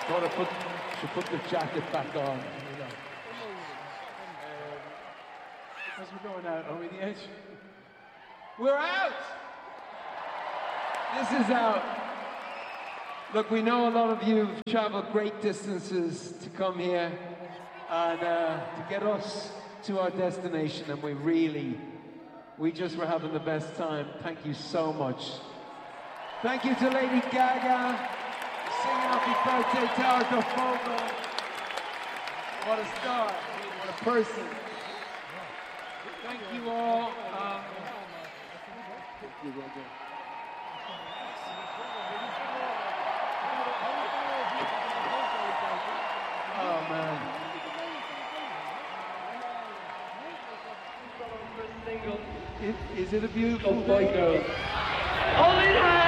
Thought I should put the jacket back on. You know. Because we're going out, are we the edge? We're out! This is out. Look, we know a lot of you have traveled great distances to come here and to get us to our destination, and we just were having the best time. Thank you so much. Thank you to Lady Gaga for singing Happy Birthday to Arthur Fogle. What a star, what a person. Thank you all. Oh man. Is it a beautiful day? Hold it high!